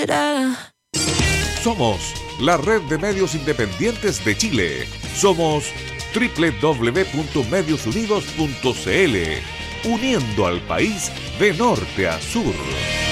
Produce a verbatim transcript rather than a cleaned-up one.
será? Somos la red de medios independientes de Chile. Somos doble u doble u doble u punto medios unidos punto c l, uniendo al país de norte a sur.